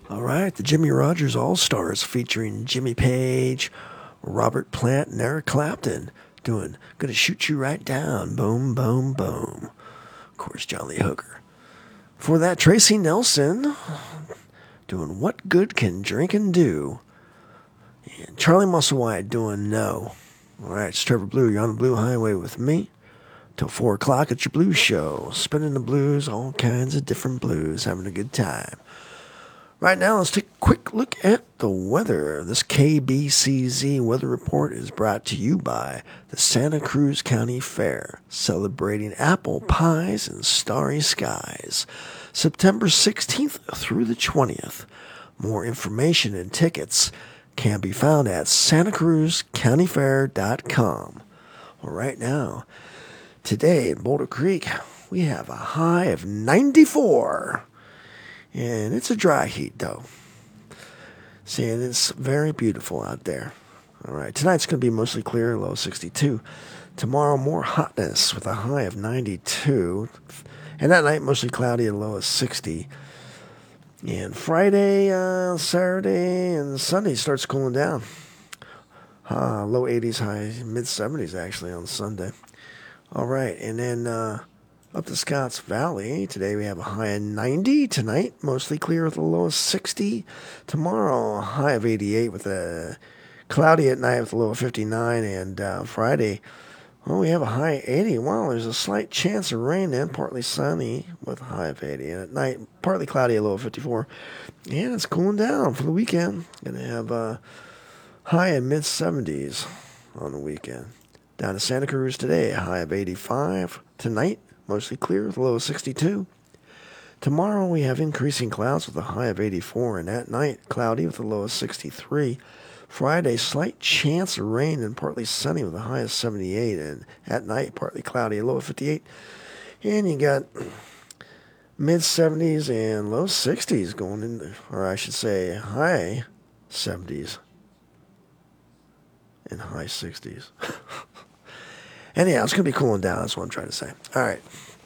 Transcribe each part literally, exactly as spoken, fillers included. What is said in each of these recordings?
All right, the Jimmy Rogers All Stars featuring Jimmy Page, Robert Plant, and Eric Clapton doing Gonna Shoot You Right Down. Boom, boom, boom. Of course, John Lee Hooker. For that, Tracy Nelson doing What Good Can Drinking Do? And Charlie Musselwhite doing No. All right, it's Trevor Blue. You're on the Blue Highway with me till four o'clock at your blues show. Spinning the blues, all kinds of different blues, having a good time. Right now, let's take a quick look at the weather. This K B C Z weather report is brought to you by the Santa Cruz County Fair, celebrating apple pies and starry skies, September sixteenth through the twentieth. More information and tickets can be found at santa cruz county fair dot com. Well, right now, today in Boulder Creek, we have a high of ninety-four. And it's a dry heat, though. See, and it's very beautiful out there. All right, tonight's going to be mostly clear, low sixty-two. Tomorrow, more hotness with a high of ninety-two. And that night, mostly cloudy, a low of sixty. And Friday, uh, Saturday, and Sunday starts cooling down. Uh, low eighties, high mid seventies, actually, on Sunday. All right, and then... Uh, Up to Scotts Valley, today we have a high of ninety. Tonight, mostly clear with a low of sixty. Tomorrow, a high of eighty-eight with a cloudy at night with a low of fifty-nine. And uh, Friday, well, we have a high of eighty. Wow, there's a slight chance of rain then, partly sunny with a high of eighty. And at night, partly cloudy, a low of fifty-four. And it's cooling down for the weekend. Going to have a high in mid seventies on the weekend. Down to Santa Cruz today, a high of eighty-five. Tonight, mostly clear with a low of sixty-two. Tomorrow we have increasing clouds with a high of eighty-four, and at night cloudy with a low of sixty-three. Friday, slight chance of rain and partly sunny with a high of seventy-eight, and at night partly cloudy, a low of fifty-eight. And you got mid seventies and low sixties going in, or I should say high seventies and high sixties. Anyhow, it's going to be cooling down. That's what I'm trying to say. All right.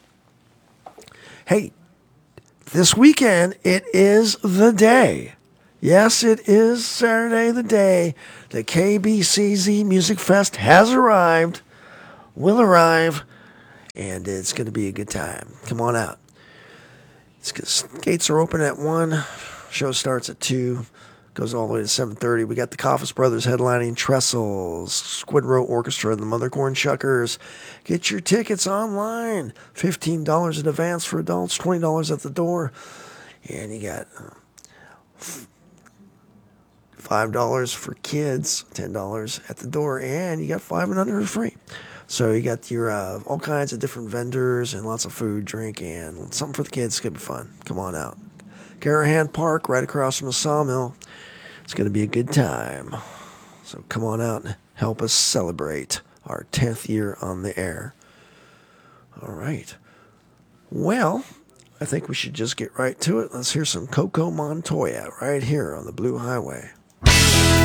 Hey, this weekend, it is the day. Yes, it is Saturday the day. The K B C Z Music Fest has arrived, will arrive, and it's going to be a good time. Come on out. It's, gates are open at one. Show starts at two. Goes all the way to seven thirty. We got the Coffis Brothers headlining, Trestles, Squid Row Orchestra, and the Mothercorn Shuckers. Get your tickets online. fifteen dollars in advance for adults, twenty dollars at the door. And you got uh, five dollars for kids, ten dollars at the door, and you got five and under free. So you got your uh, all kinds of different vendors and lots of food, drink, and something for the kids. It's going to be fun. Come on out. Carahan Park, right across from the sawmill. It's going to be a good time. So come on out and help us celebrate our tenth year on the air. All right. Well, I think we should just get right to it. Let's hear some Coco Montoya right here on the Blue Highway.